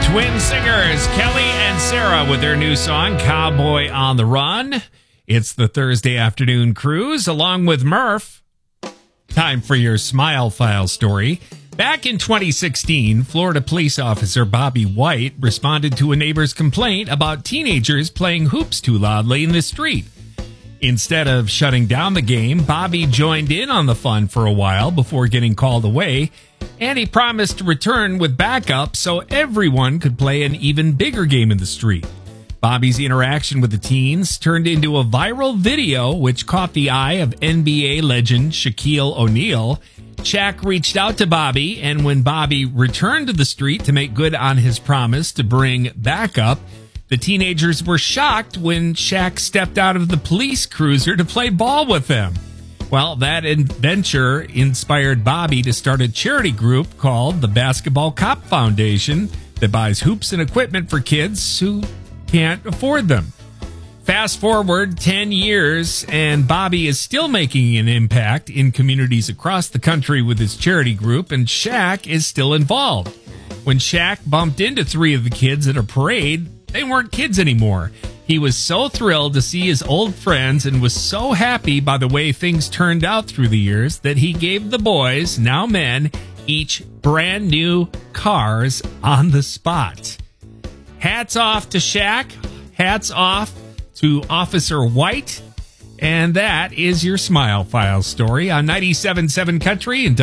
Twin singers Kelly and Sarah with their new song, Cowboy on the Run. It's the Thursday afternoon cruise along with Murph. Time for your Smile File story. Back in 2016, Florida police officer Bobby White responded to a neighbor's complaint about teenagers playing hoops too loudly in the street. Instead of shutting down the game, Bobby joined in on the fun for a while before getting called away, and he promised to return with backup so everyone could play an even bigger game in the street. Bobby's interaction with the teens turned into a viral video which caught the eye of NBA legend Shaquille O'Neal. Shaq reached out to Bobby, and when Bobby returned to the street to make good on his promise to bring backup, the teenagers were shocked when Shaq stepped out of the police cruiser to play ball with them. Well, that adventure inspired Bobby to start a charity group called the Basketball Cop Foundation that buys hoops and equipment for kids who can't afford them. Fast forward 10 years, and Bobby is still making an impact in communities across the country with his charity group, and Shaq is still involved. When Shaq bumped into 3 of the kids at a parade, they weren't kids anymore. He was so thrilled to see his old friends and was so happy by the way things turned out through the years that he gave the boys, now men, each brand new cars on the spot. Hats off to Shaq. Hats off to Officer White. And that is your Smile File story on 97.7 Country and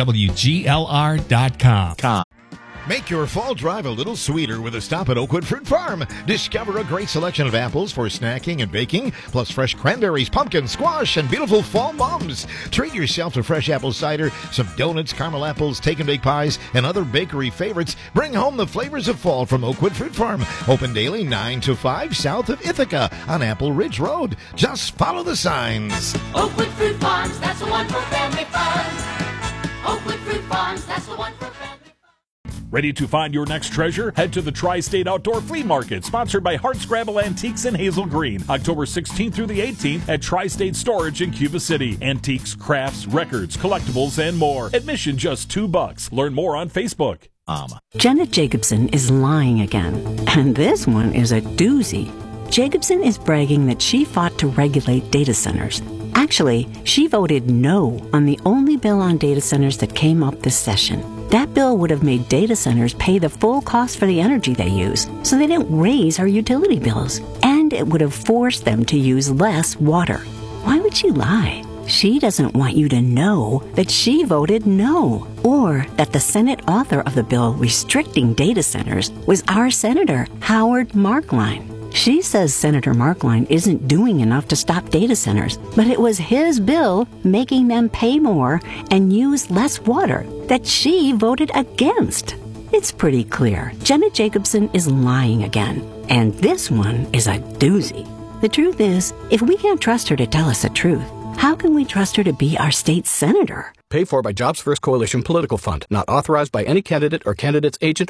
WGLR.com. Make your fall drive a little sweeter with a stop at Oakwood Fruit Farm. Discover a great selection of apples for snacking and baking, plus fresh cranberries, pumpkin, squash, and beautiful fall mums. Treat yourself to fresh apple cider, some donuts, caramel apples, take and bake pies, and other bakery favorites. Bring home the flavors of fall from Oakwood Fruit Farm. Open daily 9 to 5 south of Ithaca on Apple Ridge Road. Just follow the signs. Oakwood Fruit Farms, that's the one for family fun. Oakwood Fruit Farms, that's the one for family fun. Ready to find your next treasure? Head to the Tri-State Outdoor Flea Market, sponsored by Hardscrabble Antiques in Hazel Green, October 16th through the 18th at Tri-State Storage in Cuba City. Antiques, crafts, records, collectibles, and more. Admission just $2. Learn more on Facebook. Janet Jacobson is lying again, and this one is a doozy. Jacobson is bragging that she fought to regulate data centers. Actually, she voted no on the only bill on data centers that came up this session. That bill would have made data centers pay the full cost for the energy they use, so they didn't raise our utility bills. And it would have forced them to use less water. Why would she lie? She doesn't want you to know that she voted no, or that the Senate author of the bill restricting data centers was our Senator, Howard Markline. She says Senator Markline isn't doing enough to stop data centers, but it was his bill making them pay more and use less water that she voted against. It's pretty clear Janet Jacobson is lying again, and this one is a doozy. The truth is, if we can't trust her to tell us the truth, how can we trust her to be our state senator? Paid for by Jobs First Coalition Political Fund. Not authorized by any candidate or candidate's agent.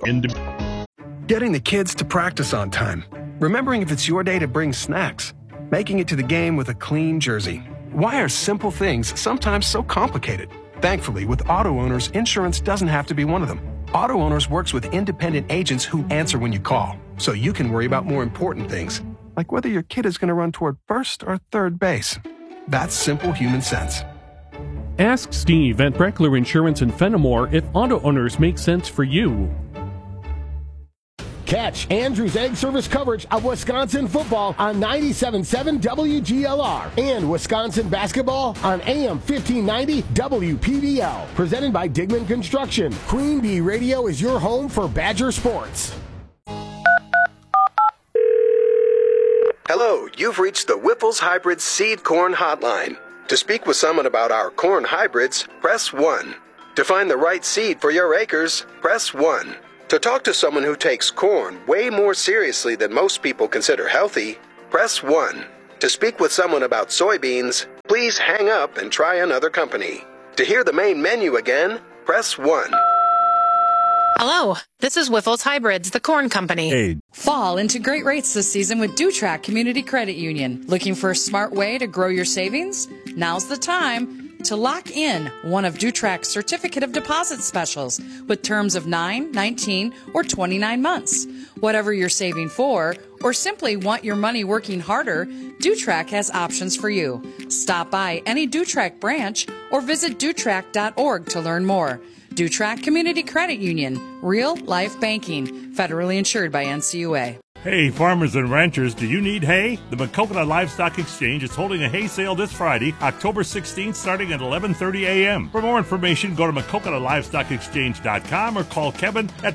Getting the kids to practice on time. Remembering if it's your day to bring snacks. Making it to the game with a clean jersey. Why are simple things sometimes so complicated? Thankfully, with Auto Owners, insurance doesn't have to be one of them. Auto Owners works with independent agents who answer when you call, so you can worry about more important things, like whether your kid is going to run toward first or third base. That's simple human sense. Ask Steve at Breckler Insurance in Fenimore if Auto Owners make sense for you. Catch Andrew's Egg Service coverage of Wisconsin football on 97.7 WGLR and Wisconsin basketball on AM 1590 WPDL. Presented by Digman Construction. Queen Bee Radio is your home for Badger sports. Hello, you've reached the Whipple's Hybrid Seed Corn Hotline. To speak with someone about our corn hybrids, press 1. To find the right seed for your acres, press 1. To talk to someone who takes corn way more seriously than most people consider healthy, press 1. To speak with someone about soybeans, please hang up and try another company. To hear the main menu again, press 1. Hello, this is Whiffle's Hybrids, the corn company. Hey. Fall into great rates this season with DuTrack Community Credit Union. Looking for a smart way to grow your savings? Now's the time. to lock in one of Dutrak's certificate of deposit specials with terms of 9, 19, or 29 months. Whatever you're saving for, or simply want your money working harder, Dutrak has options for you. Stop by any Dutrak branch or visit dutrak.org to learn more. Dutrak Community Credit Union, real life banking, federally insured by NCUA. Hey, farmers and ranchers, do you need hay? The Maquoketa Livestock Exchange is holding a hay sale this Friday, October 16th, starting at 11:30 a.m. For more information, go to MaquoketaLivestockExchange.com or call Kevin at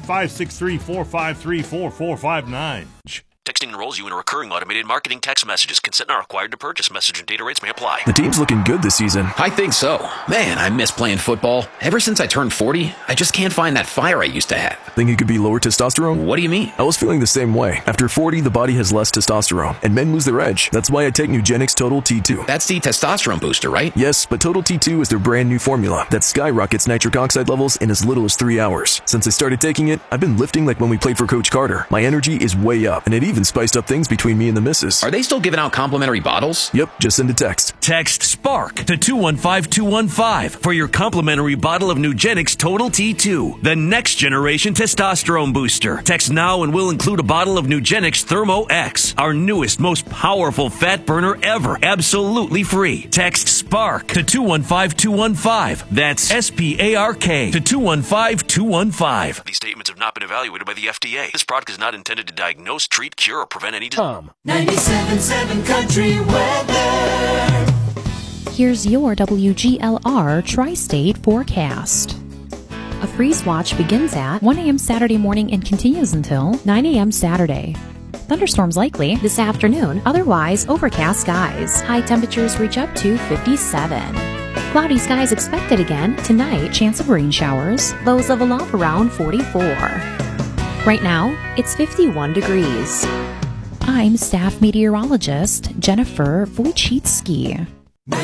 563-453-4459. Texting enrolls you in a recurring automated marketing text messages. Consent not required to purchase. Message and data rates may apply. The team's looking good this season. I think so. Man, I miss playing football. Ever since I turned 40, I just can't find that fire I used to have. Think it could be lower testosterone? What do you mean? I was feeling the same way. After 40, the body has less testosterone, and men lose their edge. That's why I take Nugenix Total T2. That's the testosterone booster, right? Yes, but Total T2 is their brand new formula that skyrockets nitric oxide levels in as little as 3 hours. Since I started taking it, I've been lifting like when we played for Coach Carter. My energy is way up, and it even spiced up things between me and the missus. Are they still giving out complimentary bottles? Yep, just send a text. Text SPARK to 215-215 for your complimentary bottle of Nugenix Total T2, the next generation testosterone booster. Text now and we'll include a bottle of Nugenix Thermo X, our newest, most powerful fat burner ever, absolutely free. Text SPARK to 215-215. That's SPARK to 215-215. These statements have not been evaluated by the FDA. This product is not intended to diagnose, treat, cure, or prevent any disease. 97.7 Country Weather. Here's your WGLR Tri-State forecast. A freeze watch begins at 1 a.m. Saturday morning and continues until 9 a.m. Saturday. Thunderstorms likely this afternoon, otherwise overcast skies. High temperatures reach up to 57. Cloudy skies expected again tonight, chance of rain showers, lows level off around 44. Right now, it's 51 degrees. I'm staff meteorologist Jennifer Wojcicki.